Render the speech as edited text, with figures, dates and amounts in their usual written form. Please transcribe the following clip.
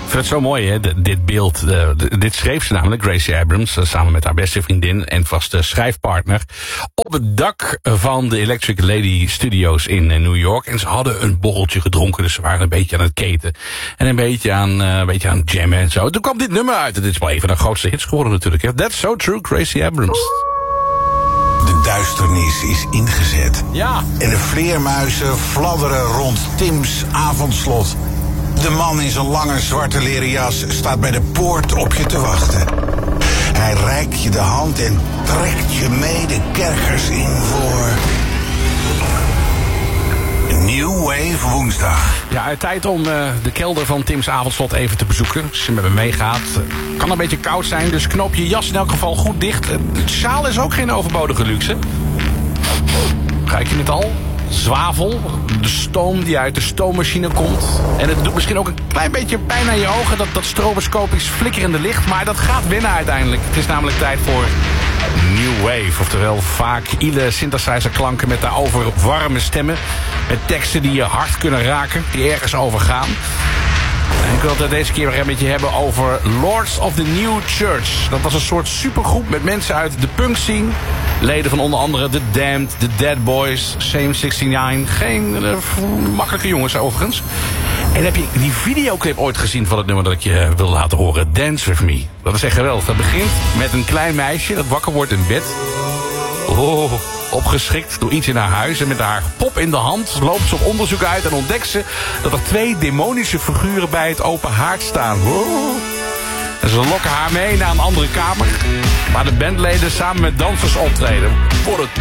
Ik vind het zo mooi, hè, dit beeld. Dit schreef ze namelijk, Gracie Abrams, samen met haar beste vriendin en vaste schrijfpartner, op het dak van de Electric Lady Studios in New York. En ze hadden een borreltje gedronken, dus ze waren een beetje aan het keten. En een beetje aan jammen en zo. Toen kwam dit nummer uit. Dit is wel een van de grootste hits geworden natuurlijk. Hè. That's So True, Gracie Abrams. De duisternis is ingezet. Ja. En de vleermuizen fladderen rond Tim's avondslot. De man in zijn lange zwarte leren jas staat bij de poort op je te wachten. Hij reikt je de hand en trekt je mee de kerkers in voor New Wave woensdag. Ja, tijd om de kelder van Tim's avondslot even te bezoeken. Als je met me meegaat. Kan een beetje koud zijn, dus knoop je jas in elk geval goed dicht. De sjaal is ook geen overbodige luxe. Kijk je het al? Zwavel, de stoom die uit de stoommachine komt. En het doet misschien ook een klein beetje pijn aan je ogen, dat stroboscopisch flikkerende licht. Maar dat gaat winnen uiteindelijk. Het is namelijk tijd voor New Wave. Oftewel vaak ile synthesizer klanken met daarover warme stemmen. Met teksten die je hard kunnen raken, die ergens over gaan. En ik wil het deze keer weer een beetje hebben over Lords of the New Church. Dat was een soort supergroep met mensen uit de punk scene. Leden van onder andere The Damned, The Dead Boys, Shame 69. Geen makkelijke jongens overigens. En heb je die videoclip ooit gezien van het nummer dat ik je wil laten horen? Dance With Me. Dat is echt geweldig. Dat begint met een klein meisje dat wakker wordt in bed. Oh, opgeschrikt door iets in haar huis. En met haar pop in de hand loopt ze op onderzoek uit en ontdekt ze dat er 2 demonische figuren bij het open haard staan. Oh. En ze lokken haar mee naar een andere kamer, waar de bandleden samen met dansers optreden. Voor het